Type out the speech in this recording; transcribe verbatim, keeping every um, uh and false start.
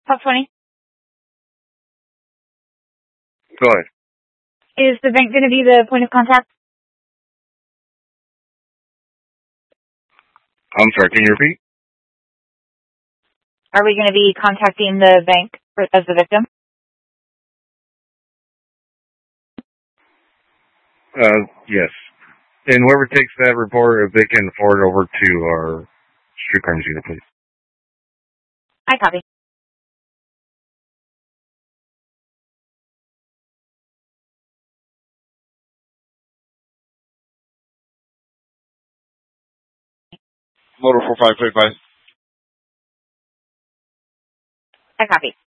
Top twenty. Go ahead. Is the bank going to be the point of contact? I'm sorry, can you repeat? Are we going to be contacting the bank for, as the victim? Uh, yes. And whoever takes that report, if they can forward it over to our street crime unit, please. I copy. Motor four five three five. I copy.